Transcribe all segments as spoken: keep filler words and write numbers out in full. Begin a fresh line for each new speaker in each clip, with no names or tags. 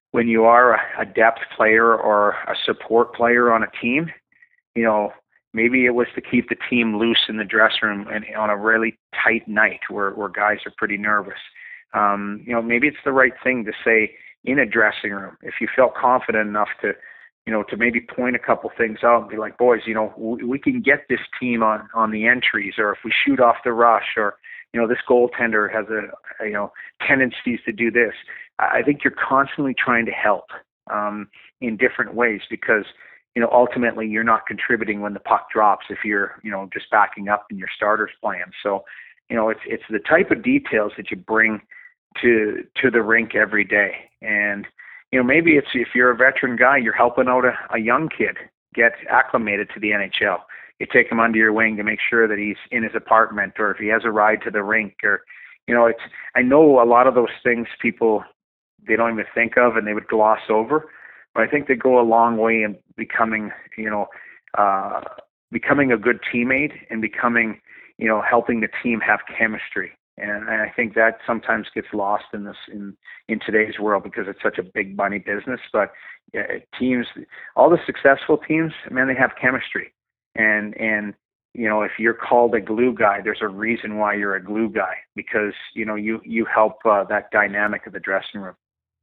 when you are a, a depth player or a support player on a team, you know, maybe it was to keep the team loose in the dressing room and on a really tight night where, where guys are pretty nervous. Um, you know, maybe it's the right thing to say in a dressing room. If you felt confident enough to, you know, to maybe point a couple things out and be like, boys, you know, we, we can get this team on, on the entries, or if we shoot off the rush, or, you know, this goaltender has a, you know, tendencies to do this. I think you're constantly trying to help um, in different ways because, you know, ultimately you're not contributing when the puck drops if you're, you know, just backing up in your starters plan. So, you know, it's it's the type of details that you bring to to the rink every day. And, you know, maybe it's if you're a veteran guy, you're helping out a, a young kid get acclimated to the N H L. You take him under your wing to make sure that he's in his apartment, or if he has a ride to the rink, or, you know, it's, I know a lot of those things people, they don't even think of and they would gloss over, but I think they go a long way in becoming, you know, uh, becoming a good teammate and becoming, you know, helping the team have chemistry. And, and I think that sometimes gets lost in this, in, in today's world because it's such a big money business, but yeah, teams, all the successful teams, man, they have chemistry. And, and, you know, if you're called a glue guy, there's a reason why you're a glue guy, because, you know, you, you help uh, that dynamic of the dressing room.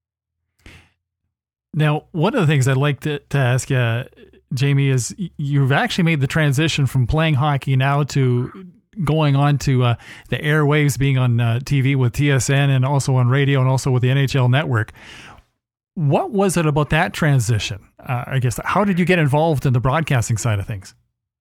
Now, one of the things I'd like to, to ask you, Jamie, is you've actually made the transition from playing hockey now to going on to uh, the airwaves, being on uh, T V with T S N and also on radio and also with the N H L Network. What was it about that transition? Uh, I guess, how did you get involved in the broadcasting side of things?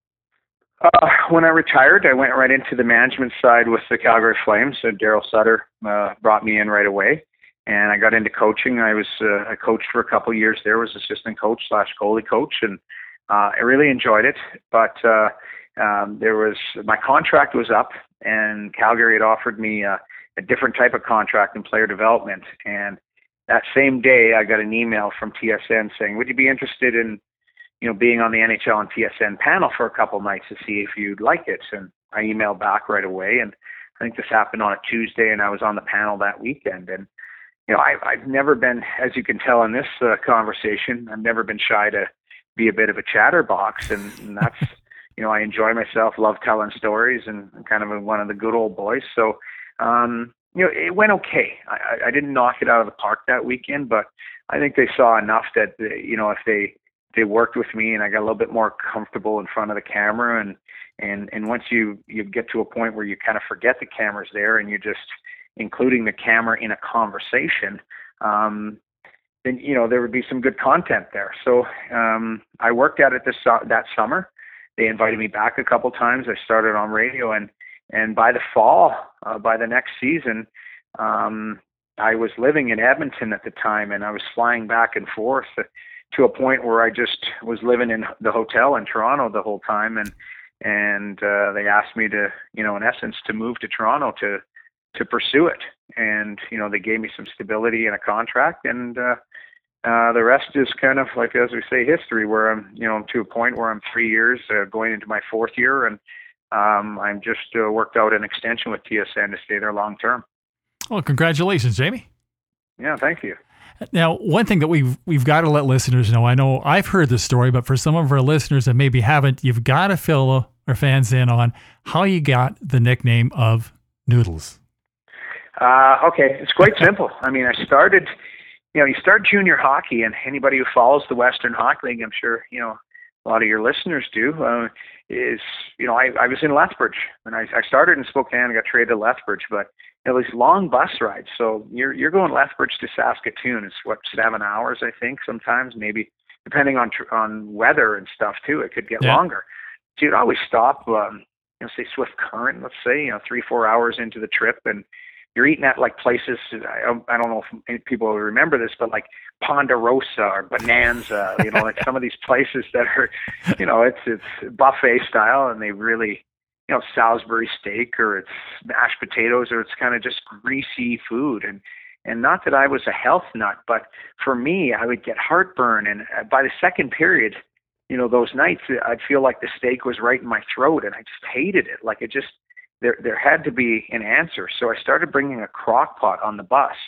Uh, when I retired, I went right into the management side with the Calgary Flames. So Daryl Sutter uh, brought me in right away, and I got into coaching. I was uh, I coached for a couple of years there, was assistant coach slash goalie coach, and uh, I really enjoyed it. But uh, um, there was my contract was up, and Calgary had offered me uh, a different type of contract in player development. And that same day, I got an email from T S N saying, "Would you be interested in, you know, being on the N H L and T S N panel for a couple of nights to see if you'd like it?" And I emailed back right away. And I think this happened on a Tuesday, and I was on the panel that weekend. And, you know, I, I've never been, as you can tell in this uh, conversation, I've never been shy to be a bit of a chatterbox. And, and that's, you know, I enjoy myself, love telling stories, and kind of a, one of the good old boys. So, um, you know, it went okay. I, I didn't knock it out of the park that weekend, but I think they saw enough that, they, you know, if they, they worked with me and I got a little bit more comfortable in front of the camera. And, and, and once you, you get to a point where you kind of forget the camera's there and you're just including the camera in a conversation, um, then, you know, there would be some good content there. So um, I worked at it this, that summer. They invited me back a couple times. I started on radio, and, and by the fall, uh, by the next season, um, I was living in Edmonton at the time, and I was flying back and forth to a point where I just was living in the hotel in Toronto the whole time. And, and, uh, they asked me to, you know, in essence, to move to Toronto to, to pursue it. And, you know, they gave me some stability and a contract, and, uh, uh, the rest is kind of like, as we say, history, where I'm, you know, to a point where I'm three years, uh, going into my fourth year. And, um, I'm just, uh, worked out an extension with T S N to stay there long term.
Well, congratulations, Jamie.
Yeah, thank you.
Now, one thing that we've we've got to let listeners know, I know I've heard this story, but for some of our listeners that maybe haven't, you've got to fill our fans in on how you got the nickname of Noodles.
Uh, okay, it's quite simple. I mean, I started, you know, you start junior hockey, and anybody who follows the Western Hockey League, I'm sure, you know, a lot of your listeners do, uh, is, you know, I, I was in Lethbridge, and I, I started in Spokane, I got traded to Lethbridge, but it was long bus rides. So you're you're going Lethbridge to Saskatoon. It's what, seven hours, I think, sometimes, maybe, depending on on weather and stuff too. It could get
yeah. longer.
So you'd always stop, um, you know, say Swift Current, let's say, you know, three, four hours into the trip, and you're eating at like places, I, I don't know if people will remember this, but like Ponderosa or Bonanza, you know, like some of these places that are, you know, it's it's buffet style, and they really, you know, Salisbury steak, or it's mashed potatoes, or it's kind of just greasy food. And, and not that I was a health nut, but for me, I would get heartburn. And by the second period, you know, those nights, I'd feel like the steak was right in my throat, and I just hated it. Like it just, there, there had to be an answer. So I started bringing a crock pot on the bus.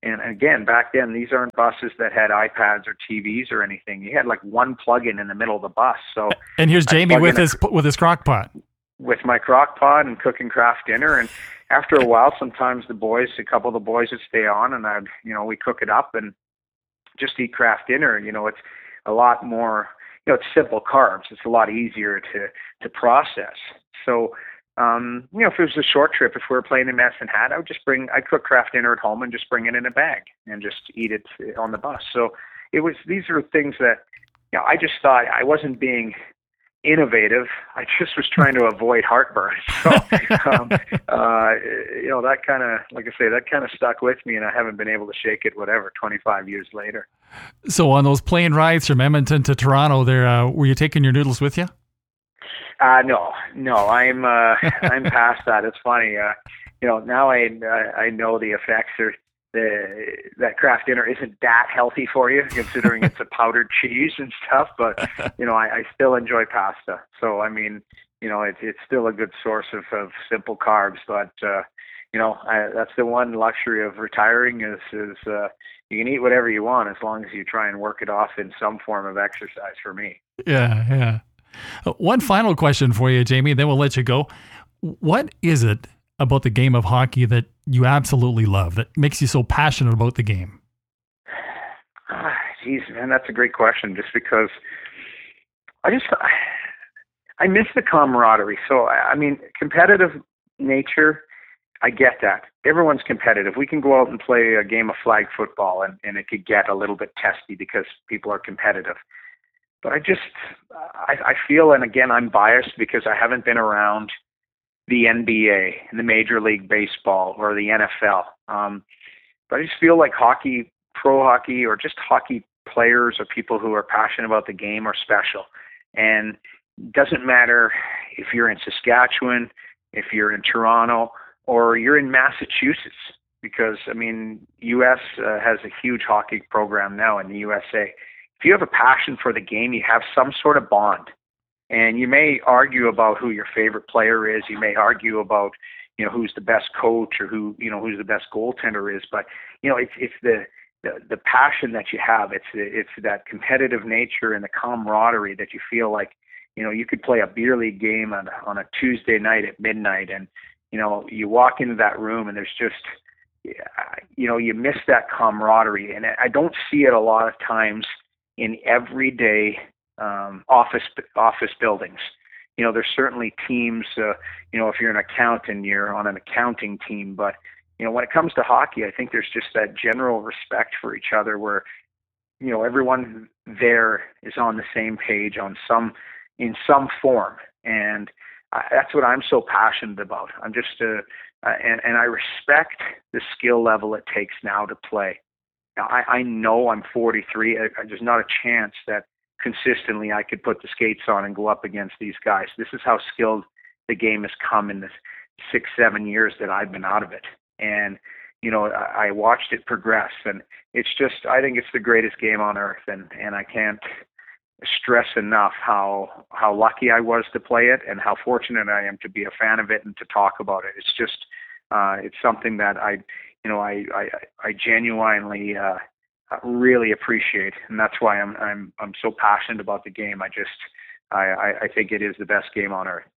And again, back then, these aren't buses that had iPads or T Vs or anything. You had like one plug-in in the middle of the bus. So,
and here's Jamie with his a, with his crock pot,
with my crock pot and cooking craft dinner. And after a while, sometimes the boys, a couple of the boys would stay on, and I'd, you know, we cook it up and just eat craft dinner. You know, it's a lot more, you know, it's simple carbs. It's a lot easier to to process. So. Um, you know, if it was a short trip, if we were playing in Medicine Hat, I would just bring, I'd cook craft dinner at home and just bring it in a bag and just eat it on the bus. So it was, these are things that, you know, I just thought I wasn't being innovative. I just was trying to avoid heartburn. So, um, uh, you know, that kind of, like I say, that kind of stuck with me, and I haven't been able to shake it, whatever, twenty-five years later.
So on those plane rides from Edmonton to Toronto there, uh, were you taking your noodles with you?
Uh, no, no, I'm, uh, I'm past that. It's funny. Uh, you know, now I, I know the effects are the, that craft dinner isn't that healthy for you, considering it's a powdered cheese and stuff, but, you know, I, I still enjoy pasta. So, I mean, you know, it's, it's still a good source of, of simple carbs, but, uh, you know, I, that's the one luxury of retiring is, is, uh, you can eat whatever you want as long as you try and work it off in some form of exercise for me.
Yeah, yeah. One final question for you, Jamie, then we'll let you go. What is it about the game of hockey that you absolutely love, that makes you so passionate about the game?
Ah, geez, man, that's a great question, just because I just, I miss the camaraderie. So, I mean, competitive nature, I get that. Everyone's competitive. We can go out and play a game of flag football, and, and it could get a little bit testy because people are competitive. But I just, I, I feel, and again, I'm biased because I haven't been around the N B A, the Major League Baseball, or the N F L. Um, but I just feel like hockey, pro hockey, or just hockey players or people who are passionate about the game are special. And it doesn't matter if you're in Saskatchewan, if you're in Toronto, or you're in Massachusetts, because, I mean, U S uh, has a huge hockey program now in the U S A. If you have a passion for the game, you have some sort of bond. And you may argue about who your favorite player is. You may argue about, you know, who's the best coach or who, you know, who's the best goaltender is. But, you know, it's it's the the, the passion that you have. It's it's that competitive nature and the camaraderie that you feel like, you know, you could play a beer league game on on a Tuesday night at midnight, and, you know, you walk into that room and there's just, you know, you miss that camaraderie. And I don't see it a lot of times in everyday um, office office buildings. You know, there's certainly teams, uh, you know, if you're an accountant, you're on an accounting team. But, you know, when it comes to hockey, I think there's just that general respect for each other where, you know, everyone there is on the same page on some, in some form. And I, that's what I'm so passionate about. I'm just, uh, uh, and, and I respect the skill level it takes now to play. Now, I, I know I'm forty-three. I, I, there's not a chance that consistently I could put the skates on and go up against these guys. This is how skilled the game has come in the six, seven years that I've been out of it. And, you know, I, I watched it progress, and it's just, I think it's the greatest game on earth. And, and I can't stress enough how, how lucky I was to play it and how fortunate I am to be a fan of it and to talk about it. It's just, uh, it's something that I, you know, I, I, I genuinely, uh, really appreciate, and that's why I'm I'm I'm so passionate about the game. I just I, I think it is the best game on earth.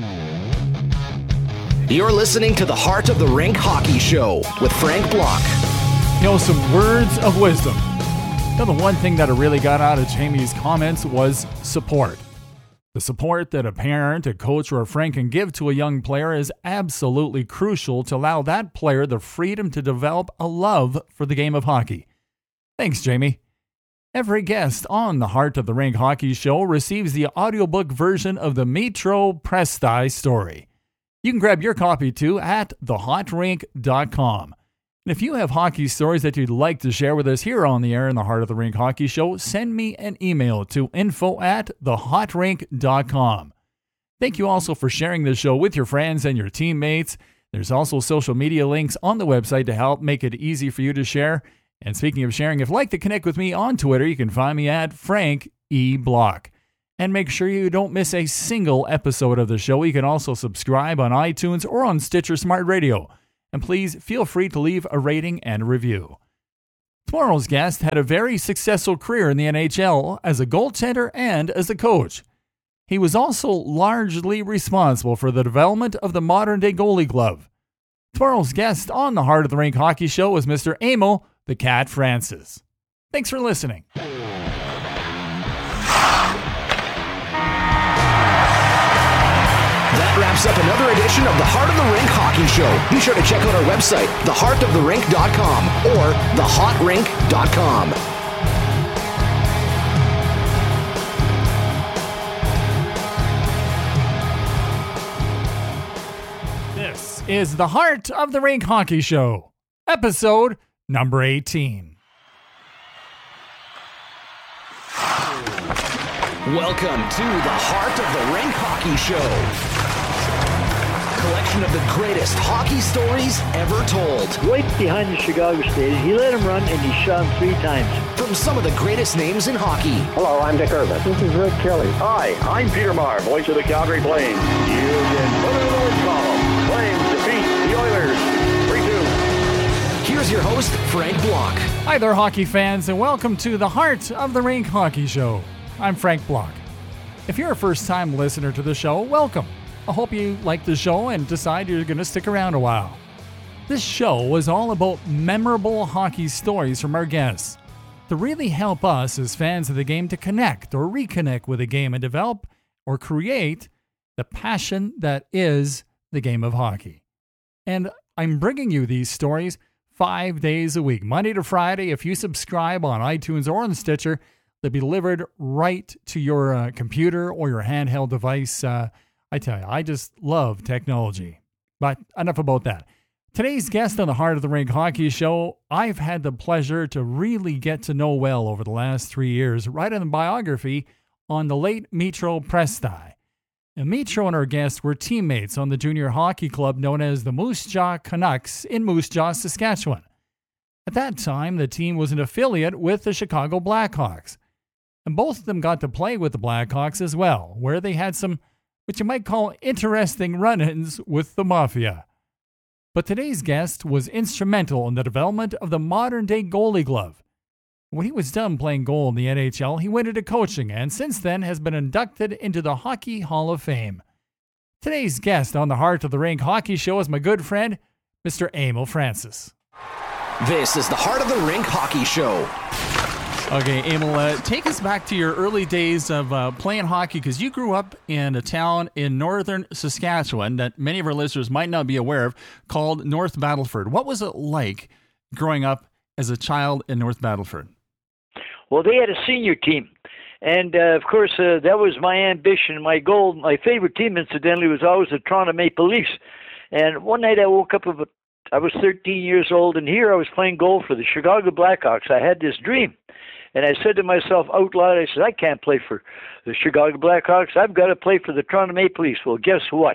You're listening to the Heart of the Rink Hockey Show with Frank Block.
You know, some words of wisdom. You know, the one thing that really got out of Jamie's comments was support. The support that a parent, a coach, or a friend can give to a young player is absolutely crucial to allow that player the freedom to develop a love for the game of hockey. Thanks, Jamie. Every guest on the Heart of the Rink Hockey Show receives the audiobook version of the Metro Presti story. You can grab your copy too at the hot rink dot com. And if you have hockey stories that you'd like to share with us here on the air in the Heart of the Rink Hockey Show, send me an email to info at the hot rink dot com. Thank you also for sharing this show with your friends and your teammates. There's also social media links on the website to help make it easy for you to share. And speaking of sharing, if you'd like to connect with me on Twitter, you can find me at Frank E. Block. And make sure you don't miss a single episode of the show. You can also subscribe on iTunes or on Stitcher Smart Radio. And please feel free to leave a rating and a review. Tomorrow's guest had a very successful career in the N H L as a goaltender and as a coach. He was also largely responsible for the development of the modern-day goalie glove. Tomorrow's guest on the Heart of the Rink Hockey Show is Mister Emil the Cat Francis. Thanks for listening.
That wraps up another edition of the Heart of the Rink Hockey Show. Be sure to check out our website, the heart of the rink dot com or the hot rink dot com.
This is the Heart of the Rink Hockey Show, episode number eighteen.
Welcome to the Heart of the Rink Hockey Show. Collection of the greatest hockey stories ever told.
Right behind the Chicago Stadium, he let him run and he shot him three times.
From some of the greatest names in hockey.
Hello, I'm Dick Irvin.
This is Rick Kelly.
Hi, I'm Peter Maher, voice of the Calgary Flames. You can put it in the win column. Flames defeat the Oilers three two.
Here's your host, Frank Block.
Hi there, hockey fans, and welcome to the Heart of the Rink Hockey Show. I'm Frank Block. If you're a first-time listener to the show, welcome. I hope you like the show and decide you're going to stick around a while. This show is all about memorable hockey stories from our guests to really help us as fans of the game to connect or reconnect with the game and develop or create the passion that is the game of hockey. And I'm bringing you these stories five days a week, Monday to Friday. If you subscribe on iTunes or on Stitcher, they'll be delivered right to your uh, computer or your handheld device. Uh, I tell you, I just love technology. But enough about that. Today's guest on the Heart of the Rink Hockey Show, I've had the pleasure to really get to know well over the last three years, writing a biography on the late Mitro Presti. And Mitro and our guest were teammates on the junior hockey club known as the Moose Jaw Canucks in Moose Jaw, Saskatchewan. At that time, the team was an affiliate with the Chicago Blackhawks. And both of them got to play with the Blackhawks as well, where they had some, what you might call, interesting run-ins with the Mafia. But today's guest was instrumental in the development of the modern-day goalie glove. When he was done playing goal in the N H L, he went into coaching and since then has been inducted into the Hockey Hall of Fame. Today's guest on the Heart of the Rink Hockey Show is my good friend, Mister Emil Francis.
This is the Heart of the Rink Hockey Show.
Okay, Emil, uh, take us back to your early days of uh, playing hockey, because you grew up in a town in northern Saskatchewan that many of our listeners might not be aware of, called North Battleford. What was it like growing up as a child in North Battleford?
Well, they had a senior team. And, uh, of course, uh, that was my ambition, my goal. My favorite team, incidentally, was always the Toronto Maple Leafs. And one night I woke up, about, I was thirteen years old, and here I was playing goal for the Chicago Blackhawks. I had this dream. And I said to myself out loud, I said, I can't play for the Chicago Blackhawks. I've got to play for the Toronto Maple Leafs. Well, guess what?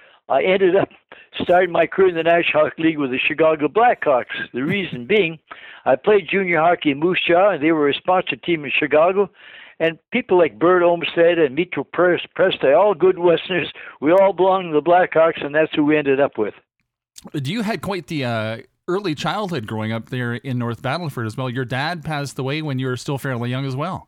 I ended up starting my career in the National Hockey League with the Chicago Blackhawks. The reason being, I played junior hockey in Moose Jaw, and they were a sponsor team in Chicago. And people like Bert Olmsted and Mitro Presti, all good Westerners, we all belonged to the Blackhawks, and that's who we ended up with.
You had quite the uh, early childhood growing up there in North Battleford as well. Your dad passed away when you were still fairly young as well.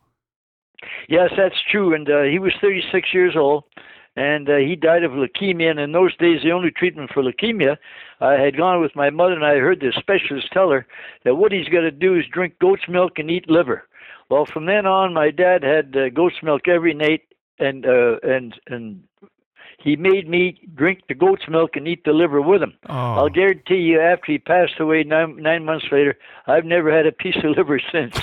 Yes, that's true. And uh, he was thirty-six years old, and uh, he died of leukemia. And in those days, the only treatment for leukemia, I had gone with my mother, and I heard the specialist tell her that what he's got to do is drink goat's milk and eat liver. Well, from then on, my dad had uh, goat's milk every night, and uh, and and he made me drink the goat's milk and eat the liver with him.
Oh.
I'll guarantee you, after he passed away nine, nine months later, I've never had a piece of liver since.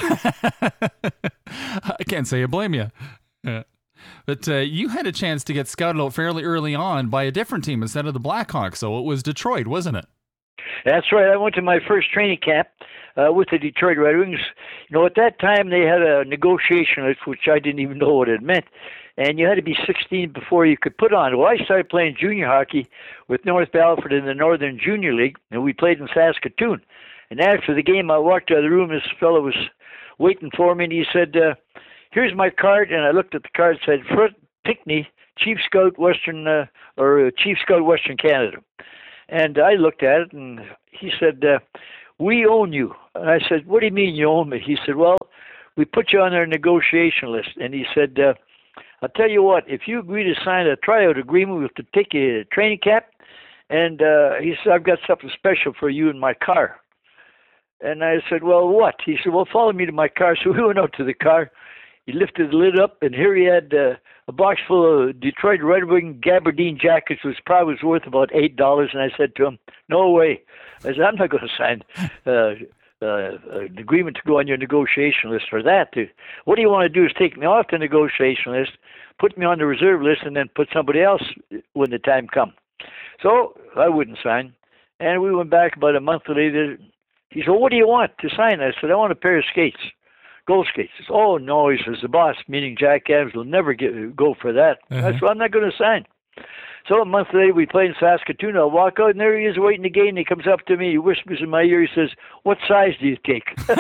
I can't say I blame you. Yeah. But uh, you had a chance to get scouted out fairly early on by a different team instead of the Blackhawks, so it was Detroit, wasn't it?
That's right. I went to my first training camp uh, with the Detroit Red Wings. You know, at that time, they had a negotiation, which I didn't even know what it meant. And you had to be sixteen before you could put on. Well, I started playing junior hockey with North Battleford in the Northern Junior League, and we played in Saskatoon. And after the game, I walked out of the room. This fellow was waiting for me, and he said, uh, here's my card. And I looked at the card and said, Fred Pinckney, Chief Scout Western, uh, or uh, Chief Scout Western Canada. And I looked at it, and he said, uh, we own you. And I said, what do you mean you own me? He said, well, we put you on our negotiation list. And he said, uh, I'll tell you what, if you agree to sign a tryout agreement, we have to take you to training camp. And uh, he said, I've got something special for you in my car. And I said, well, what? He said, well, follow me to my car. So we went out to the car. He lifted the lid up, and here he had uh, a box full of Detroit Red Wing gabardine jackets, which probably was worth about eight dollars. And I said to him, no way. I said, I'm not going to sign uh, uh, an agreement to go on your negotiation list for that. What do you want to do is take me off the negotiation list, put me on the reserve list, and then put somebody else when the time comes. So I wouldn't sign. And we went back about a month later. He said, well, what do you want to sign? I said, I want a pair of skates. Gold skates. He says, oh, no, he says, the boss, meaning Jack Adams, will never get go for that. Uh-huh. I said, well, I'm not going to sign. So a month later, we played in Saskatoon. I walk out, and there he is waiting to game. He comes up to me. He whispers in my ear. He says, what size do you take? So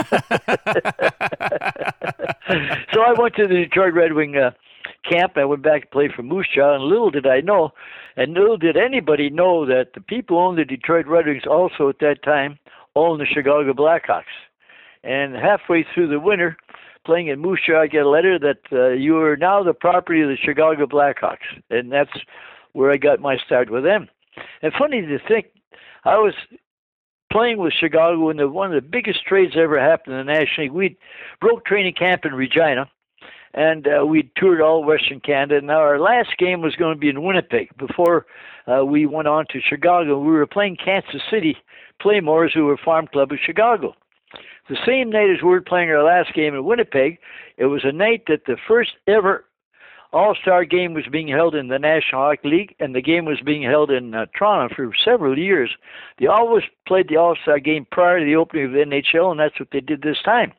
I went to the Detroit Red Wing uh, camp. I went back to play for Moose Jaw, and little did I know, and little did anybody know that the people who owned the Detroit Red Wings also at that time owned the Chicago Blackhawks. And halfway through the winter, playing in Moose Jaw, I get a letter that uh, you are now the property of the Chicago Blackhawks. And that's where I got my start with them. And funny to think, I was playing with Chicago when the, one of the biggest trades ever happened in the National League. We broke training camp in Regina, and uh, we toured all Western Canada. Now, our last game was going to be in Winnipeg before uh, we went on to Chicago. We were playing Kansas City Playmores, who were Farm Club of Chicago. The same night as we were playing our last game in Winnipeg, it was a night that the first ever All-Star game was being held in the National Hockey League, and the game was being held in uh, Toronto for several years. They always played the All-Star game prior to the opening of the N H L, and that's what they did this time.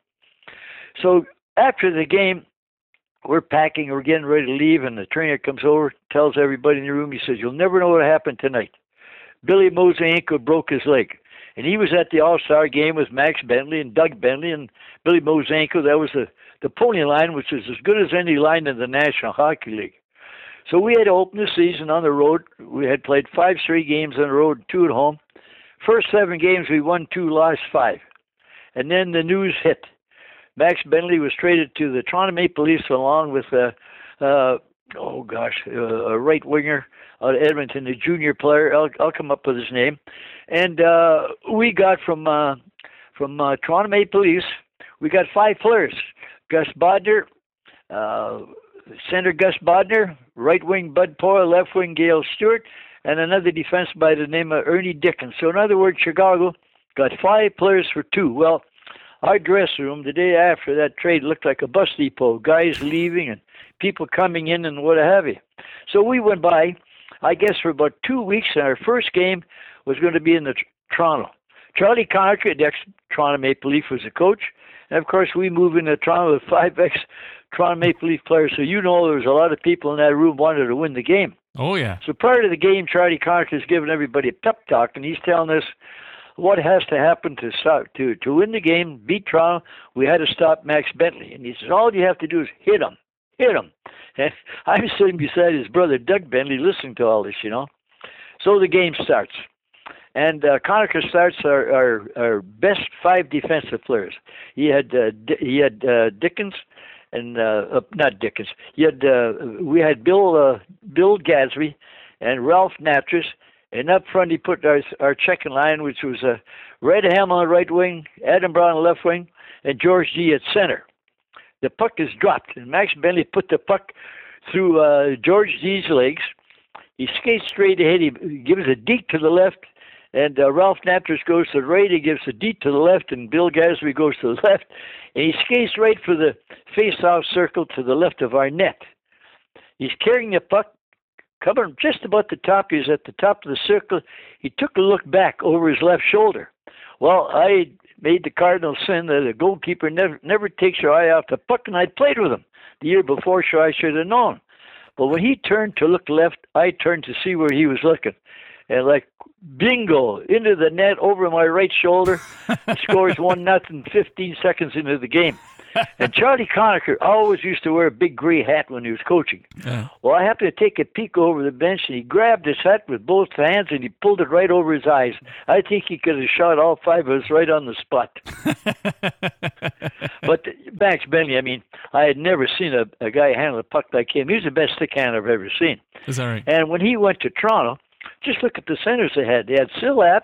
So after the game, we're packing, we're getting ready to leave, and the trainer comes over, tells everybody in the room, he says, you'll never know what happened tonight. Billy Mozenko broke his leg. And he was at the All-Star game with Max Bentley and Doug Bentley and Billy Mozenko. That was the, the pony line, which is as good as any line in the National Hockey League. So we had to open the season on the road. We had played five straight games on the road, two at home. First seven games, we won two, lost five. And then the news hit. Max Bentley was traded to the Toronto Maple Leafs along with, uh, uh, oh gosh, uh, a right winger out of Edmonton, a junior player. I'll, I'll come up with his name. And uh, we got from uh, from uh, Toronto Maple Leafs, we got five players. Gus Bodner, uh, center Gus Bodner, right wing Bud Poyle, left wing Gail Stewart, and another defense by the name of Ernie Dickens. So in other words, Chicago got five players for two. Well, our dressing room the day after that trade looked like a bus depot, guys leaving and people coming in and what have you. So we went by, I guess, for about two weeks, and our first game was going to be in the tr- Toronto. Charlie Conacher, the ex-Toronto Maple Leaf, was the coach. And, of course, we moved into Toronto with five ex-Toronto Maple Leaf players. So you know there was a lot of people in that room wanted to win the game.
Oh, yeah.
So prior to the game, Charlie Conacher is giving everybody a pep talk, and he's telling us what has to happen to stop, to, to win the game, beat Toronto. We had to stop Max Bentley. And he says, all you have to do is hit him. Hit him. And I'm sitting beside his brother, Doug Bentley, listening to all this, you know. So the game starts. And uh, Conacher starts our, our, our best five defensive players. He had uh, D- he had uh, Dickens, and uh, uh, not Dickens. He had uh, we had Bill uh, Bill Gadsby and Ralph Natras, and up front he put our our checking line, which was uh, Red Ham on the right wing, Adam Brown on the left wing, and George G at center. The puck is dropped, and Max Bentley put the puck through uh, George G's legs. He skates straight ahead. He gives a deke to the left. And uh, Ralph Natras goes to the right, he gives a deep to the left, and Bill Gadsby goes to the left. And he skates right for the face-off circle to the left of our net. He's carrying the puck, coming just about the top. He's at the top of the circle. He took a look back over his left shoulder. Well, I made the cardinal sin that a goalkeeper never never takes your eye off the puck, and I played with him the year before, so I should have known. But when he turned to look left, I turned to see where he was looking. And like bingo, into the net over my right shoulder, scores one nothing fifteen seconds into the game. And Charlie Conacher always used to wear a big gray hat when he was coaching.
Yeah.
Well, I happened to take a peek over the bench, and he grabbed his hat with both hands, and he pulled it right over his eyes. I think he could have shot all five of us right on the spot. But Max Bentley, I mean, I had never seen a, a guy handle a puck like him. He was the best stick hand I've ever seen.
Is that right?
And when he went to Toronto, just look at the centers they had. They had Sil Apps,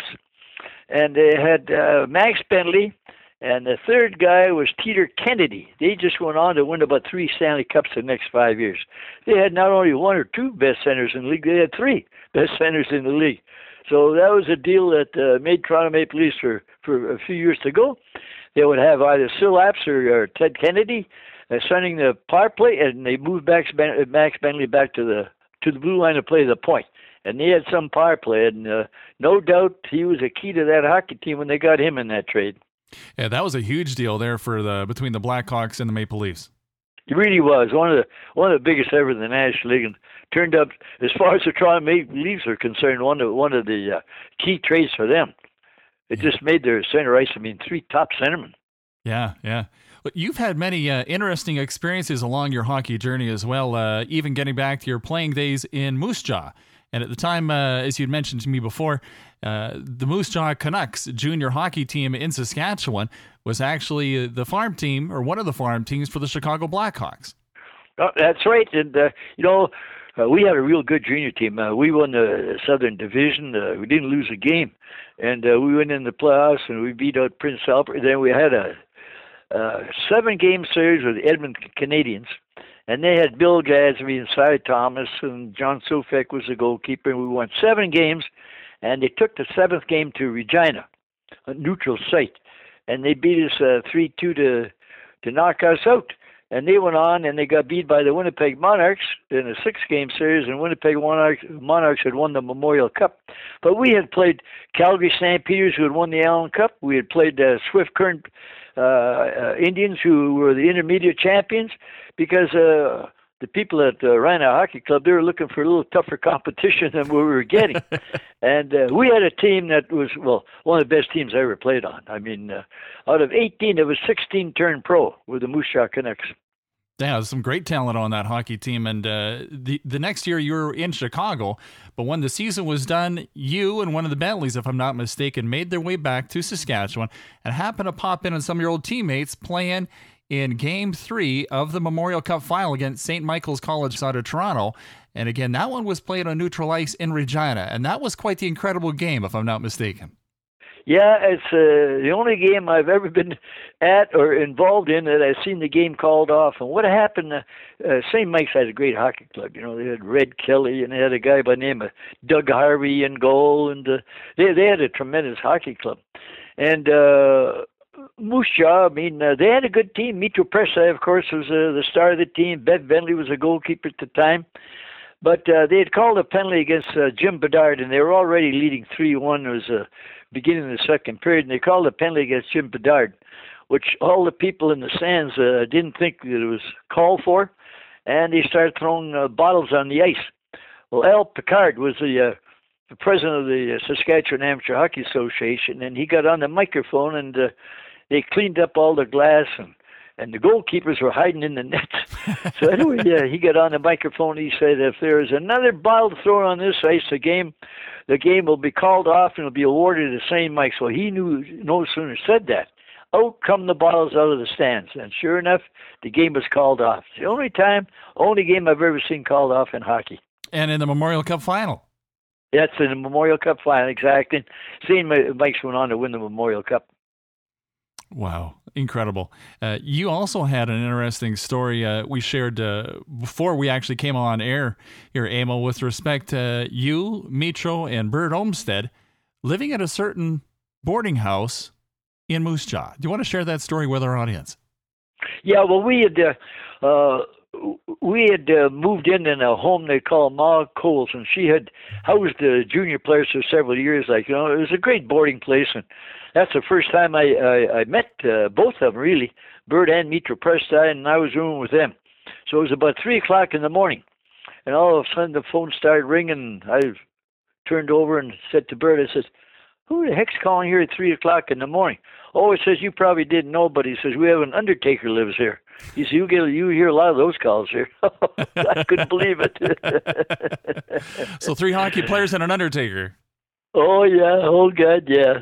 and they had uh, Max Bentley, and the third guy was Teeter Kennedy. They just went on to win about three Stanley Cups the next five years. They had not only one or two best centers in the league, they had three best centers in the league. So that was a deal that uh, made Toronto Maple Leafs for, for a few years to go. They would have either Sil Apps or, or Ted Kennedy uh, sending the power play, and they moved Max, ben- Max Bentley back to the to the blue line to play the point. And they had some power play, and uh, no doubt he was a key to that hockey team when they got him in that trade.
Yeah, that was a huge deal there for the between the Blackhawks and the Maple Leafs.
It really was one of the one of the biggest ever in the National League, and turned up, as far as the Toronto Maple Leafs are concerned, one of one of the uh, key trades for them. It just made their center ice. I mean, three top centermen.
Yeah, yeah. But you've had many uh, interesting experiences along your hockey journey as well, uh, even getting back to your playing days in Moose Jaw. And at the time, uh, as you'd mentioned to me before, uh, the Moose Jaw Canucks junior hockey team in Saskatchewan was actually the farm team, or one of the farm teams, for the Chicago Blackhawks.
Oh, that's right. And, uh, you know, uh, we had a real good junior team. Uh, we won the Southern Division. Uh, we didn't lose a game. And uh, we went in the playoffs, and we beat out Prince Albert. Then we had a uh, seven-game series with the Edmonton Canadians. And they had Bill Gadsby and Cy Thomas, and John Sofek was the goalkeeper. And we won seven games, and they took the seventh game to Regina, a neutral site. And they beat us uh, three two to to knock us out. And they went on, and they got beat by the Winnipeg Monarchs in a six-game series, and Winnipeg Monarchs, Monarchs had won the Memorial Cup. But we had played Calgary Stampeders, who had won the Allen Cup. We had played uh, Swift Current uh, uh, Indians, who were the intermediate champions, because uh, the people at uh, Rhino Hockey Club, they were looking for a little tougher competition than we were getting. And uh, we had a team that was, well, one of the best teams I ever played on. I mean, uh, out of eighteen, there was sixteen turned pro with the Moose Jaw Canucks.
Yeah, there's some great talent on that hockey team. And uh, the, the next year you were in Chicago, but when the season was done, you and one of the Bentleys, if I'm not mistaken, made their way back to Saskatchewan and happened to pop in on some of your old teammates playing in Game three of the Memorial Cup final against Saint Michael's College out of Toronto. And again, that one was played on neutral ice in Regina, and that was quite the incredible game, if I'm not mistaken.
Yeah, it's uh, the only game I've ever been at or involved in that I've seen the game called off. And what happened, uh, uh, Saint Mike's had a great hockey club. You know, they had Red Kelly, and they had a guy by the name of Doug Harvey in goal, and uh, they they had a tremendous hockey club. And uh, Moose Jaw, I mean, uh, they had a good team. Mitro Presa, of course, was uh, the star of the team. Bev Bentley was a goalkeeper at the time. But uh, they had called a penalty against uh, Jim Bedard, and they were already leading three one. It was the uh, beginning of the second period, and they called a penalty against Jim Bedard, which all the people in the stands uh, didn't think that it was called for, and they started throwing uh, bottles on the ice. Well, Al Picard was the, uh, the president of the uh, Saskatchewan Amateur Hockey Association, and he got on the microphone, and uh, they cleaned up all the glass, and and the goalkeepers were hiding in the net. So anyway, yeah, he got on the microphone. He said, if there is another bottle thrown on this ice, the game, the game will be called off and will be awarded to Saint Mike. So he knew, no sooner said that, out come the bottles out of the stands. And sure enough, the game was called off. It's the only time, only game I've ever seen called off in hockey.
And in the Memorial Cup final.
That's in the Memorial Cup final, exactly. Saint Mike's went on to win the Memorial Cup.
Wow, incredible. Uh, you also had an interesting story uh, we shared uh, before we actually came on air here, Emil, with respect to you, Mitro, and Bert Olmsted living at a certain boarding house in Moose Jaw. Do you want to share that story with our audience? Yeah,
well, we had uh, uh, we had uh, moved in in a home they call Ma Coles, and she had housed the junior players for several years. Like, you know, it was a great boarding place, and that's the first time I, I, I met uh, both of them, really, Bert and Mitro Presa, and I was rooming with them. So it was about three o'clock in the morning, and all of a sudden the phone started ringing. I turned over and said to Bert, I said, who the heck's calling here at three o'clock in the morning? Oh, he says, you probably didn't know, but he says, we have an undertaker lives here. He says, you get, you hear a lot of those calls here. I couldn't believe it.
So three hockey players and an undertaker.
Oh, yeah. Oh, God, yeah.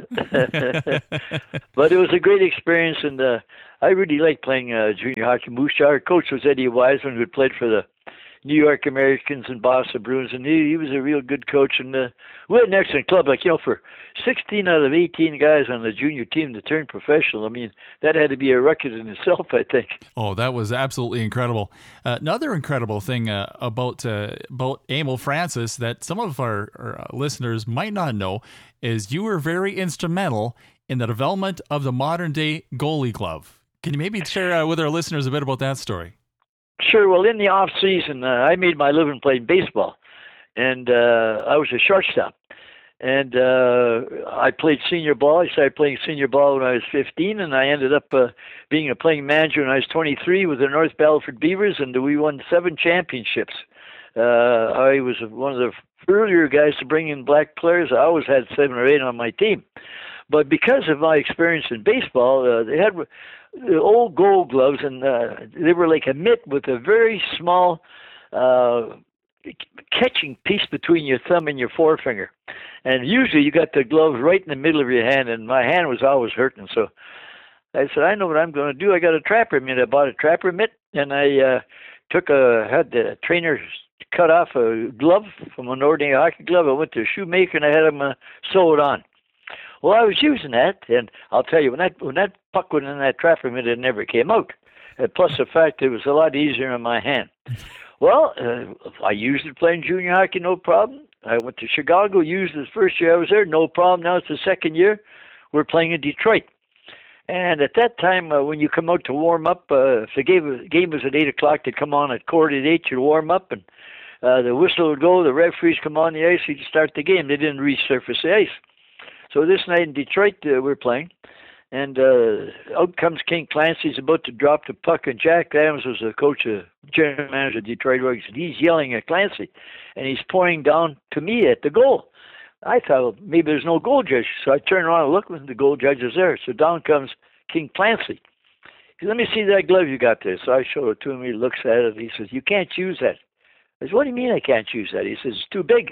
But it was a great experience, and uh, I really liked playing uh, junior hockey. Moose Jaw. Our coach was Eddie Wiseman, who had played for the New York Americans and Boston Bruins, and he, he was a real good coach. And uh, we had an excellent club. Like, you know, for sixteen out of eighteen guys on the junior team to turn professional, I mean, that had to be a record in itself, I think.
Oh, that was absolutely incredible. Uh, another incredible thing uh, about uh, about Emil Francis that some of our, our listeners might not know is you were very instrumental in the development of the modern-day goalie glove. Can you maybe share uh, with our listeners a bit about that story?
Sure. Well, in the off season, uh, I made my living playing baseball, and uh, I was a shortstop. And uh, I played senior ball. I started playing senior ball when I was fifteen, and I ended up uh, being a playing manager when I was twenty-three with the North Battleford Beavers, and we won seven championships. Uh, I was one of the earlier guys to bring in black players. I always had seven or eight on my team. But because of my experience in baseball, uh, they had the old gold gloves, and uh, they were like a mitt with a very small uh, catching piece between your thumb and your forefinger. And usually you got the gloves right in the middle of your hand, and my hand was always hurting. So I said, I know what I'm going to do. I got a trapper mitt. I bought a trapper mitt, and I uh, took a, had the trainer cut off a glove from an ordinary hockey glove. I went to a shoemaker, and I had him uh, sew it on. Well, I was using that, and I'll tell you, when that when that puck went in that trapper mitt, it never came out. And plus the fact it was a lot easier in my hand. Well, uh, I used it playing junior hockey, no problem. I went to Chicago, used it the first year I was there, no problem. Now it's the second year. We're playing in Detroit. And at that time, uh, when you come out to warm up, uh, if the game, game was at eight o'clock, they'd come on at quarter to eight, you'd warm up, and uh, the whistle would go, the referees come on the ice, you'd start the game. They didn't resurface the ice. So this night in Detroit, uh, we're playing, and uh, out comes King Clancy. He's about to drop the puck, and Jack Adams was the coach, uh, general manager of Detroit Royals. He's yelling at Clancy, and he's pointing down to me at the goal. I thought, well, maybe there's no goal judge. So I turn around and look, and the goal judge is there. So down comes King Clancy. He said, let me see that glove you got there. So I show it to him. He looks at it. He says, you can't use that. I said, what do you mean I can't use that? He says, it's too big.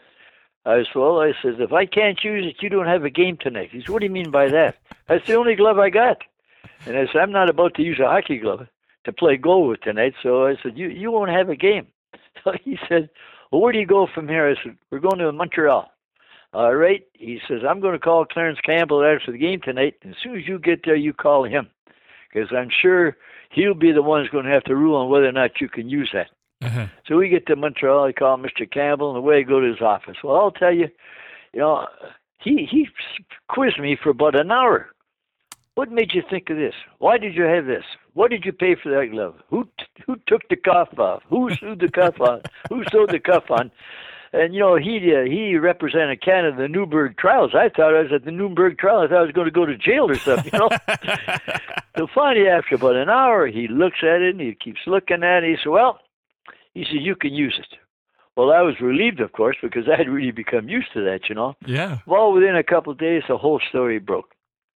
I said, well, I said, if I can't use it, you don't have a game tonight. He said, what do you mean by that? That's the only glove I got. And I said, I'm not about to use a hockey glove to play goal with tonight. So I said, you you won't have a game. So he said, well, where do you go from here? I said, we're going to Montreal. All right. He says, I'm going to call Clarence Campbell after the game tonight. And as soon as you get there, you call him. Because I'm sure he'll be the one who's going to have to rule on whether or not you can use that. Uh-huh. So we get to Montreal, I call Mister Campbell, and away I go to his office. Well, I'll tell you, you know, he he quizzed me for about an hour. What made you think of this? Why did you have this? What did you pay for that glove? Who who took the cuff off? Who sewed the cuff on? Who sewed the cuff on? And, you know, he uh, he represented Canada, the Nuremberg trials. I thought I was at the Nuremberg trial. I thought I was going to go to jail or something, you know. So finally, after about an hour, he looks at it, and he keeps looking at it. He said, well, he said, you can use it. Well, I was relieved, of course, because I had really become used to that, you know.
Yeah.
Well, within a couple of days, the whole story broke.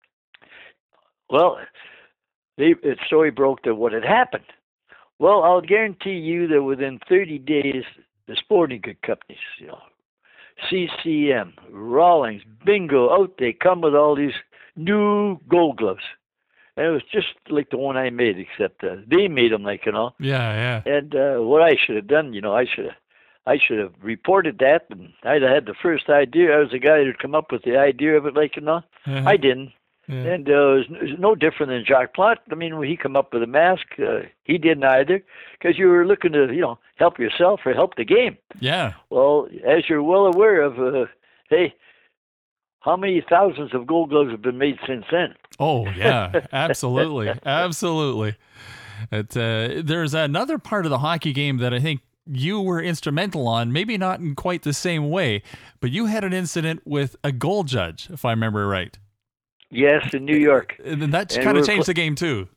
Well, the story broke to what had happened. Well, I'll guarantee you that within thirty days, the sporting goods companies, you know, C C M, Rawlings, Bingo, out they come with all these new gold gloves. And it was just like the one I made, except uh, they made them, like, you know.
Yeah, yeah.
And uh, what I should have done, you know, I should have, I should have reported that, and I'd have had the first idea. I was the guy who'd come up with the idea of it, like, you know. Uh-huh. I didn't. Yeah. And uh, it, was, it was no different than Jacques Plante. I mean, when he come up with a mask, uh, he didn't either, because you were looking to, you know, help yourself or help the game.
Yeah.
Well, as you're well aware of, uh, hey, how many thousands of gold gloves have been made since then?
Oh, yeah, absolutely. Absolutely. It, uh, there's another part of the hockey game that I think you were instrumental on, maybe not in quite the same way, but you had an incident with a goal judge, if I remember right.
Yes, in New York.
And that kind of changed pl- the game, too.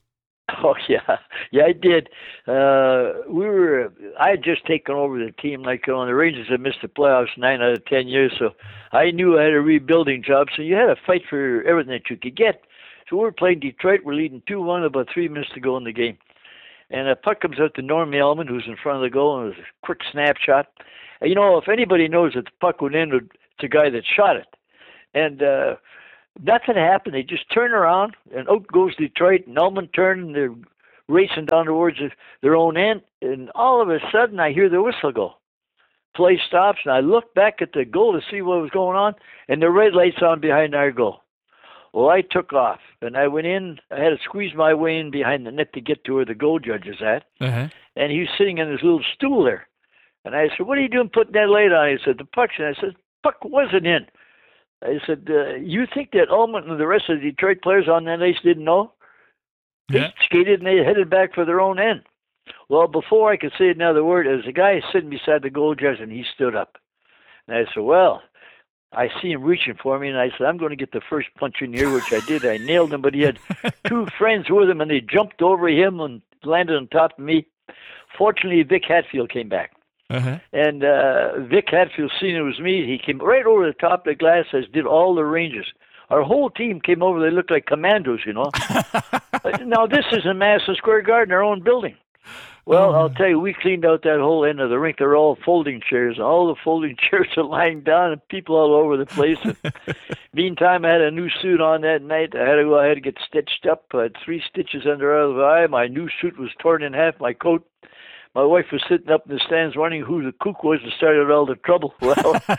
Oh yeah, yeah, I did. Uh, we were. I had just taken over the team. Like on the Rangers, had missed the playoffs nine out of ten years, so I knew I had a rebuilding job. So you had to fight for everything that you could get. So we were playing Detroit. We're leading two one, about three minutes to go in the game, and a puck comes out to Norm Elman, who's in front of the goal, and it was a quick snapshot. And, you know, if anybody knows that the puck went in, it's the guy that shot it, and. uh Nothing happened. They just turn around, and out goes Detroit. And Elman turned, and they're racing down towards their own end. And all of a sudden, I hear the whistle go. Play stops, and I look back at the goal to see what was going on, and the red light's on behind our goal. Well, I took off, and I went in. I had to squeeze my way in behind the net to get to where the goal judge is at. Uh-huh. And he was sitting in his little stool there. And I said, "What are you doing putting that light on?" He said, "The puck's in." I said, "Puck wasn't in." I said, uh, you think that Ullman and the rest of the Detroit players on that ice didn't know? They yeah. skated and they headed back for their own end. Well, before I could say another word, there was a guy sitting beside the goal judge, and he stood up. And I said, well, I see him reaching for me, and I said, I'm going to get the first punch in here, which I did. I nailed him, but he had two friends with him, and they jumped over him and landed on top of me. Fortunately, Vic Hatfield came back. Uh-huh. And uh, Vic Hatfield, seen it was me, he came right over the top of the glass, as did all the Rangers. Our whole team came over. They looked like commandos, you know. Now, this is in Madison Square Garden, our own building. Well, I'll tell you, we cleaned out that whole end of the rink. They're all folding chairs. All the folding chairs are lying down, and people all over the place. And meantime, I had a new suit on that night. I had to go ahead and get stitched up. I had three stitches under either eye. My new suit was torn in half. My coat. My wife was sitting up in the stands wondering who the kook was that started all the trouble. Well,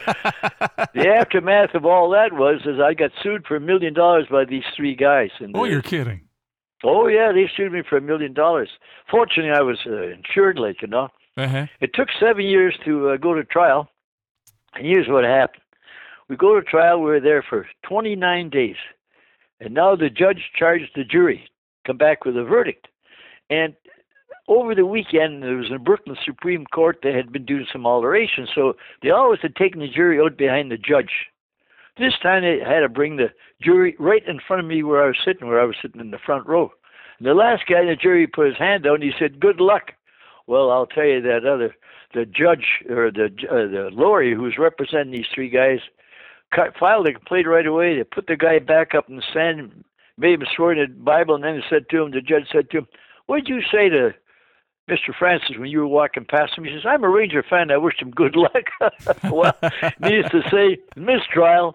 the aftermath of all that was is I got sued for a million dollars by these three guys. And,
oh,
uh,
you're kidding.
Oh, yeah, they sued me for a million dollars. Fortunately, I was uh, insured, like, you know. Uh-huh. It took seven years to uh, go to trial, and here's what happened. We go to trial, we were there for twenty-nine days, and now the judge charged the jury, come back with a verdict. And over the weekend, there was in Brooklyn Supreme Court, they had been doing some alterations, so they always had taken the jury out behind the judge. This time they had to bring the jury right in front of me where I was sitting, where I was sitting in the front row. And the last guy in the jury put his hand out and he said, good luck. Well, I'll tell you that other, the judge, or the uh, the lawyer who was representing these three guys, cut, filed a complaint right away. They put the guy back up in the stand, made him swear in the Bible, and then he said to him, the judge said to him, what did you say to Mister Francis when you were walking past him? He says, I'm a Ranger fan. I wished him good luck. Well, needless to say, mistrial.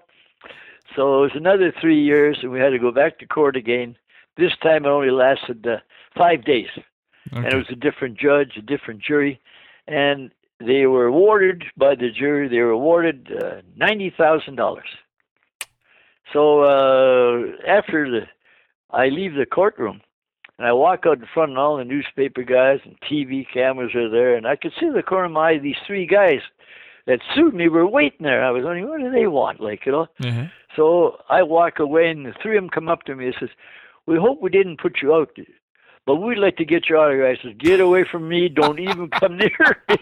So it was another three years, and we had to go back to court again. This time it only lasted uh, five days. Okay. And it was a different judge, a different jury. And they were awarded by the jury, they were awarded uh, ninety thousand dollars. So uh, after the, I leave the courtroom, and I walk out in front, and all the newspaper guys and T V cameras are there, and I could see the corner of my eye, these three guys that sued me were waiting there. I was wondering, what do they want, like, you know? Mm-hmm. So I walk away, and the three of them come up to me and says, we hope we didn't put you out, but we'd like to get you out of here. I says, get away from me. Don't even come near me.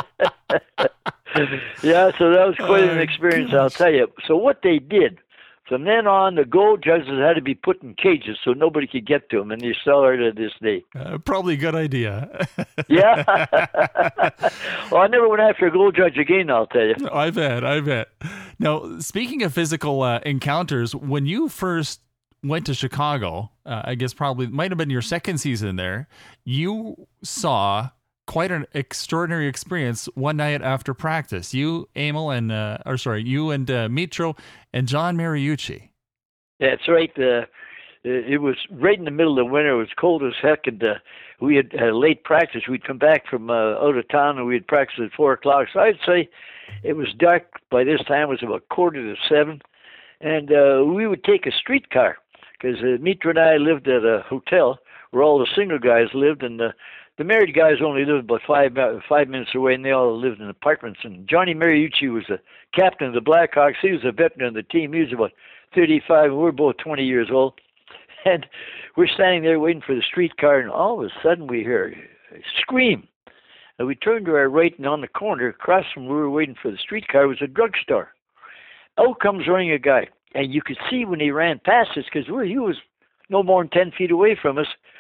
Yeah, so that was quite an experience, I'll tell you. So what they did, from then on, the goal judges had to be put in cages so nobody could get to them, and they still are to this day.
Uh, probably a good idea.
Yeah. Well, I never went after a goal judge again, I'll tell you.
I bet, I bet. Now, speaking of physical uh, encounters, when you first went to Chicago, uh, I guess probably might have been your second season there, you saw quite an extraordinary experience one night after practice. You, Emil, and uh, or sorry, you and uh, Mitro and John Mariucci.
That's right. Uh, it was right in the middle of winter. It was cold as heck, and uh, we had a late practice. We'd come back from uh, out of town, and we'd practice at four o'clock. So I'd say it was dark by this time. It was about quarter to seven, and uh, we would take a streetcar because uh, Mitro and I lived at a hotel where all the single guys lived, and uh, the married guys only lived about five uh, five minutes away, and they all lived in apartments. And Johnny Mariucci was the captain of the Blackhawks. He was a veteran of the team. He was about thirty-five, and we were both twenty years old. And we're standing there waiting for the streetcar, and all of a sudden we hear a scream. And we turned to our right, and on the corner, across from where we were waiting for the streetcar, was a drugstore. Out comes running a guy, and you could see when he ran past us, because he was no more than ten feet away from us,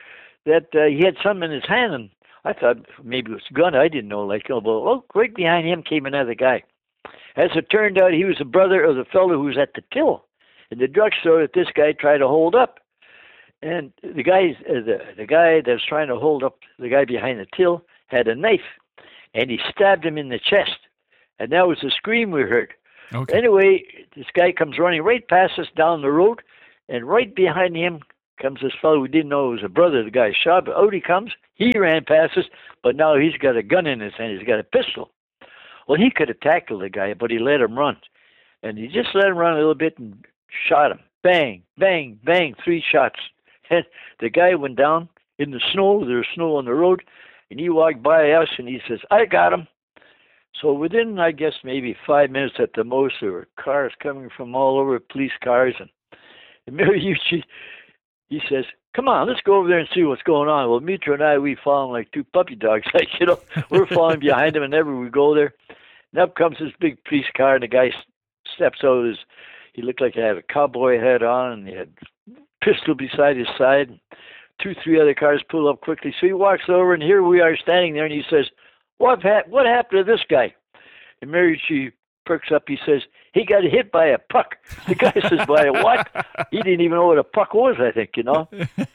that uh, he had something in his hand, and I thought maybe it was a gun. I didn't know, like, oh, well, oh, right behind him came another guy. As it turned out, he was the brother of the fellow who was at the till in the drugstore that this guy tried to hold up. And the guy, uh, the, the guy that was trying to hold up the guy behind the till had a knife, and he stabbed him in the chest. And that was the scream we heard.
Okay.
Anyway, this guy comes running right past us down the road, and right behind him comes this fellow we didn't know was a brother of the guy shot. But out he comes. He ran past us, but now he's got a gun in his hand. He's got a pistol. Well, he could have tackled the guy, but he let him run. And he just let him run a little bit and shot him. Bang, bang, bang, three shots. And the guy went down in the snow. There was snow on the road. And he walked by us, and he says, I got him. So within, I guess, maybe five minutes at the most, there were cars coming from all over, police cars. And, and Mariucci, he says, come on, let's go over there and see what's going on. Well, Mitra and I, we follow him like two puppy dogs. Like, you know, we're following behind him whenever we go there. And up comes this big police car, and the guy steps out of his, he looked like he had a cowboy hat on, and he had a pistol beside his side. Two, three other cars pull up quickly. So he walks over, and here we are standing there, and he says, what, ha- what happened to this guy? And Mariucci perks up. He says, he got hit by a puck. The guy says, by a what? He didn't even know what a puck was, I think, you know.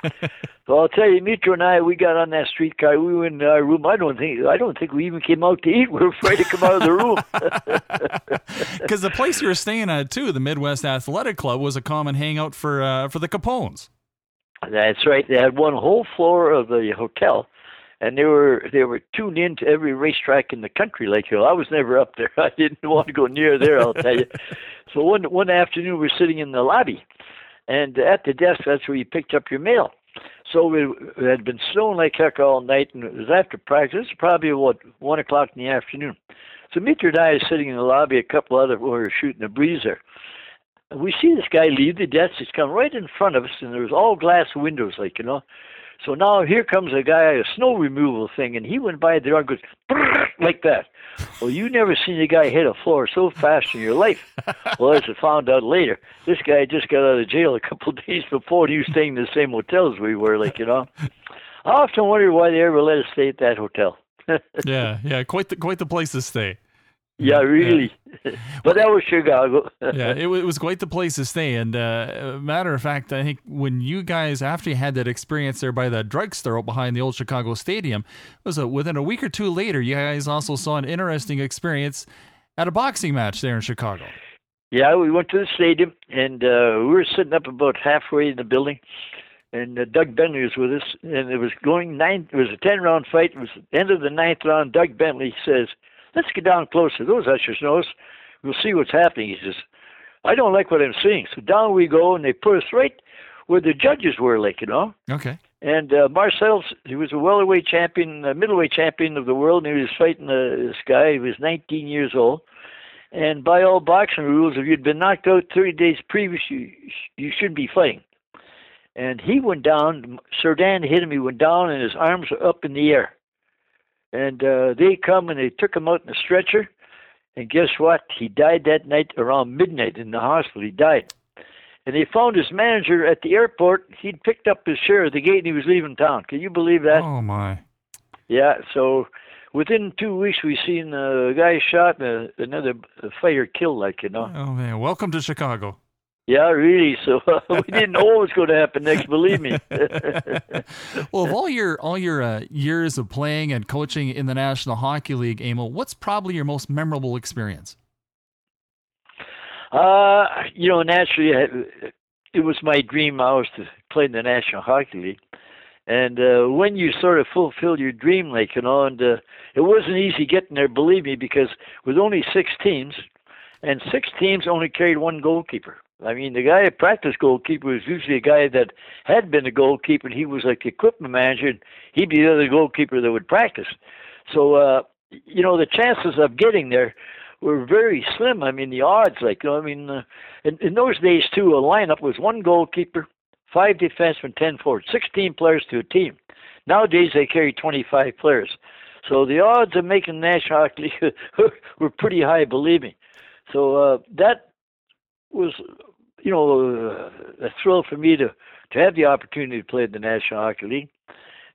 So I'll tell you, Mitra and I, we got on that streetcar. We went in our room. I don't think I don't think we even came out to eat. We were afraid to come out of the room.
Because the place you were staying at, too, the Midwest Athletic Club, was a common hangout for uh, for the Capones.
That's right. They had one whole floor of the hotel. And they were they were tuned in to every racetrack in the country. Like, you know, I was never up there. I didn't want to go near there, I'll tell you. So one one afternoon, we were sitting in the lobby, and at the desk, that's where you picked up your mail. So it, it had been snowing like heck all night, and it was after practice. It was probably, what, one o'clock in the afternoon. So Mitra and I are sitting in the lobby. A couple other we were shooting a breeze there. And we see this guy leave the desk. He's come right in front of us, and there was all glass windows, like, you know. So now here comes a guy, a snow removal thing, and he went by the door and goes, like that. Well, you never seen a guy hit a floor so fast in your life. Well, as I found out later, this guy just got out of jail a couple of days before, and he was staying in the same hotel as we were, like, you know. I often wonder why they ever let us stay at that hotel.
yeah, yeah, quite the, quite the place to stay.
Yeah, really. Yeah. But that was Chicago.
yeah, it, it was quite the place to stay. And uh, matter of fact, I think when you guys, after you had that experience there by that drugstore behind the old Chicago Stadium, it was a, within a week or two later, you guys also saw an interesting experience at a boxing match there in Chicago.
Yeah, we went to the stadium, and uh, we were sitting up about halfway in the building, and uh, Doug Bentley was with us, and it was going nine. It was a ten-round fight. It was the end of the ninth round. Doug Bentley says, let's get down closer. Those ushers know us. We'll see what's happening. He says, I don't like what I'm seeing. So down we go, and they put us right where the judges were, like, you know.
Okay.
And uh, Marcel, he was a welterweight champion, a middleweight champion of the world, and he was fighting uh, this guy. He was nineteen years old. And by all boxing rules, if you'd been knocked out thirty days previous, you, you shouldn't be fighting. And he went down. Cerdan hit him. He went down, and his arms were up in the air. And uh, they come, and they took him out in a stretcher. And guess what? He died that night around midnight in the hospital. He died. And they found his manager at the airport. He'd picked up his share at the gate, and he was leaving town. Can you believe that?
Oh, my.
Yeah, so within two weeks, we seen a guy shot and another fighter killed, like, you know.
Oh, man. Welcome to Chicago.
Yeah, really. So uh, we didn't know what was going to happen next, believe me.
Well, of all your all your uh, years of playing and coaching in the National Hockey League, Emil, what's probably your most memorable experience?
Uh, you know, naturally, it was my dream always to play in the National Hockey League. And uh, when you sort of fulfill your dream, like, you know, and uh, it wasn't easy getting there, believe me, because with only six teams, and six teams only carried one goalkeeper. I mean, the guy at practice goalkeeper was usually a guy that had been a goalkeeper, and he was like the equipment manager, and he'd be the other goalkeeper that would practice. So, uh, you know, the chances of getting there were very slim. I mean, the odds, like, you know, I mean, uh, in, in those days, too, a lineup was one goalkeeper, five defensemen, ten forwards, sixteen players to a team. Nowadays, they carry twenty-five players. So the odds of making the National Hockey League were pretty high, believe me. So uh, that was, you know, uh, a thrill for me to, to have the opportunity to play in the National Hockey League.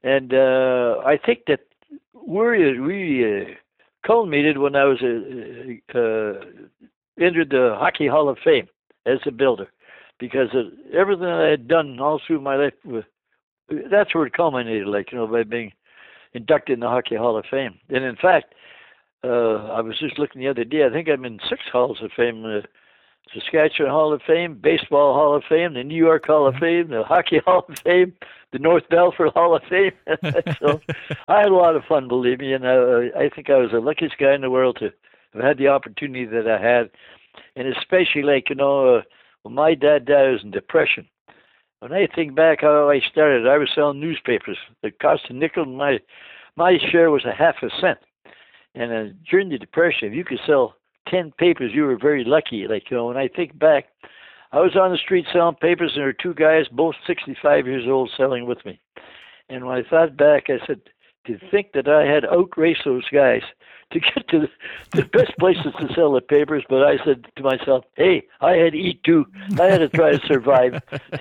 And uh, I think that we we uh, culminated when I was uh, uh, entered the Hockey Hall of Fame as a builder, because of everything I had done all through my life, that's where it culminated, like, you know, by being inducted in the Hockey Hall of Fame. And in fact, uh, I was just looking the other day, I think I'm in six Halls of Fame. Uh, Saskatchewan Hall of Fame, Baseball Hall of Fame, the New York Hall of Fame, the Hockey Hall of Fame, the North Belfort Hall of Fame. So I had a lot of fun, believe me, and uh, I think I was the luckiest guy in the world to have had the opportunity that I had. And especially, like, you know, uh, when my dad died, I was in depression. When I think back how I started, I was selling newspapers. It cost a nickel, and my, my share was a half a cent. And uh, during the Depression, if you could sell ten papers, you were very lucky. Like, you know, when I think back, I was on the street selling papers, and there were two guys, both sixty-five years old, selling with me. And when I thought back, I said, to think that I had outraced those guys to get to the, the best places to sell the papers, but I said to myself, hey, I had to eat too. I had to try to survive.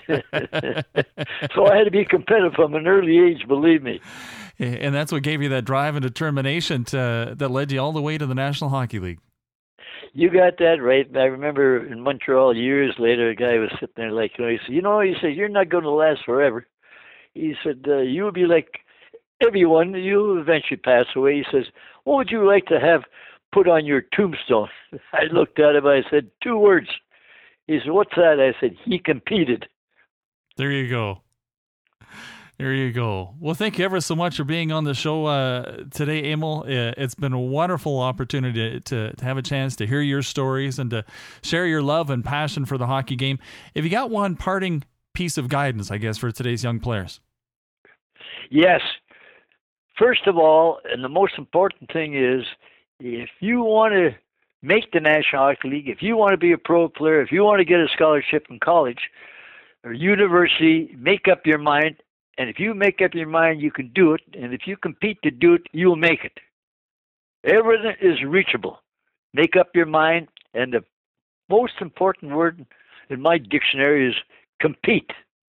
So I had to be competitive from an early age, believe me.
And that's what gave you that drive and determination to, that led you all the way to the National Hockey League.
You got that right. I remember in Montreal years later, a guy was sitting there like, you know, he said, you know, he said, you're not going to last forever. He said, uh, you will be like everyone. You'll eventually pass away. He says, what would you like to have put on your tombstone? I looked at him. I said, two words. He said, what's that? I said, he competed.
There you go. There you go. Well, thank you ever so much for being on the show uh, today, Emil. Uh, it's been a wonderful opportunity to, to have a chance to hear your stories and to share your love and passion for the hockey game. If you got one parting piece of guidance, I guess, for today's young players.
Yes. First of all, and the most important thing is, if you want to make the National Hockey League, if you want to be a pro player, if you want to get a scholarship in college or university, make up your mind. And if you make up your mind, you can do it. And if you compete to do it, you'll make it. Everything is reachable. Make up your mind. And the most important word in my dictionary is compete.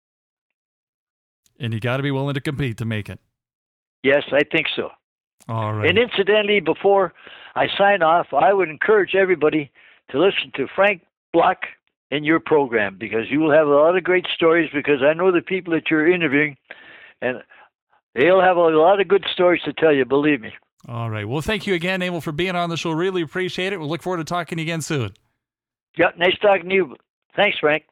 And you got to be willing to compete to make it.
Yes, I think so.
All right.
And incidentally, before I sign off, I would encourage everybody to listen to Frank Block in your program, because you will have a lot of great stories, because I know the people that you're interviewing, and they'll have a lot of good stories to tell you, believe me.
All right. Well, thank you again, Emil, for being on the show. Really appreciate it. We'll look forward to talking to you again soon.
Yeah, nice talking to you. Thanks, Frank.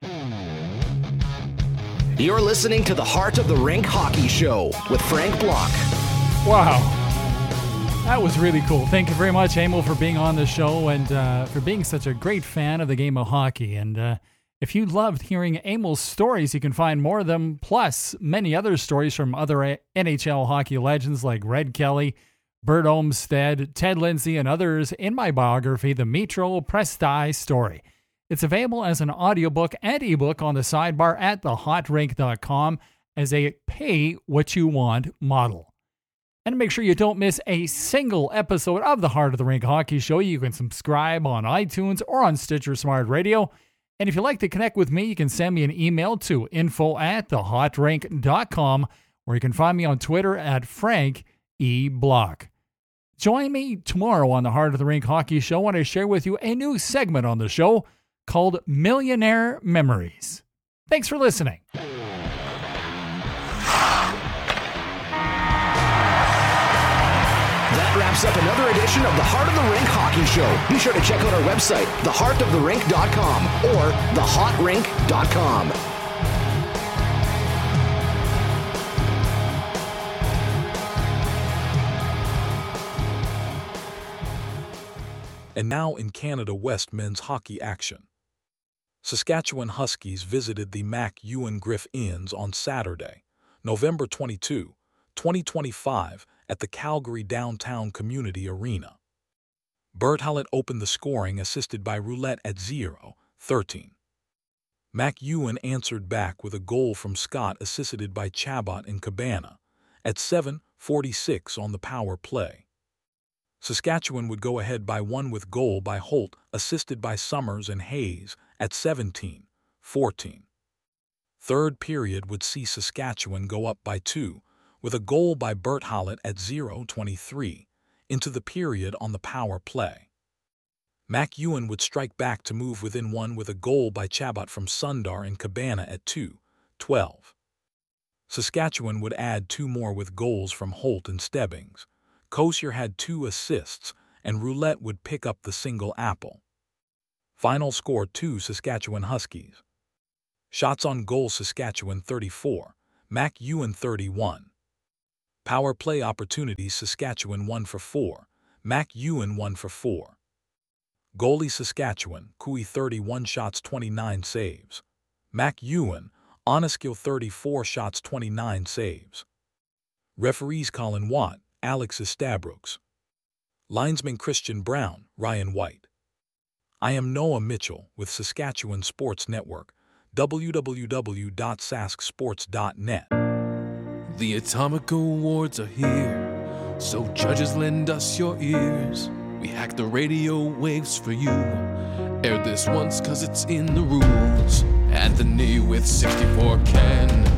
You're listening to the Heart of the Rink Hockey Show with Frank Block.
Wow. That was really cool. Thank you very much, Emil, for being on the show and uh, for being such a great fan of the game of hockey. And uh, if you loved hearing Emil's stories, you can find more of them, plus many other stories from other N H L hockey legends like Red Kelly, Bert Olmsted, Ted Lindsay, and others in my biography, The Metro Presti Story. It's available as an audiobook and ebook on the sidebar at the hot rink dot com as a pay-what-you-want model. And make sure you don't miss a single episode of the Heart of the Rink Hockey Show. You can subscribe on iTunes or on Stitcher Smart Radio. And if you'd like to connect with me, you can send me an email to info at the hot rink dot com, or you can find me on Twitter at Frank E. Block. Join me tomorrow on the Heart of the Rink Hockey Show when I share with you a new segment on the show called Millionaire Memories. Thanks for listening.
That wraps up another edition of the Heart of the Rink Hockey Show. Be sure to check out our website, the heart of the rink dot com or the hot rink dot com.
And now in Canada West men's hockey action. Saskatchewan Huskies visited the Mac Ewan Griff Inns on Saturday, November twenty-second, twenty twenty-five, at the Calgary Downtown Community Arena. Bert Hallett opened the scoring, assisted by Roulette at zero thirteen. Mac Ewan answered back with a goal from Scott, assisted by Chabot and Cabana, at seven forty-six on the power play. Saskatchewan would go ahead by one with goal by Holt, assisted by Summers and Hayes, at seventeen fourteen. Third period would see Saskatchewan go up by two, with a goal by Bert Hollett at zero twenty-three into the period on the power play. Mac Ewan would strike back to move within one with a goal by Chabot from Sundar and Cabana at two twelve. Saskatchewan would add two more with goals from Holt and Stebbings. Kosier had two assists, and Roulette would pick up the single apple. Final score two Saskatchewan Huskies. Shots on goal Saskatchewan thirty-four, Mac Ewan thirty-one. Power play opportunities Saskatchewan one for four, Mac Ewan one for four. Goalie Saskatchewan, Cooey thirty-one shots twenty-nine saves. Mac Ewan, Oneskill thirty-four shots twenty-nine saves. Referees Colin Watt, Alex Estabrooks. Linesman Christian Brown, Ryan White. I am Noah Mitchell with Saskatchewan Sports Network, w w w dot sask sports dot net.
The Atomic Awards are here, so judges lend us your ears. We hack the radio waves for you. Air this once cause it's in the rules. Anthony with sixty-four Ken.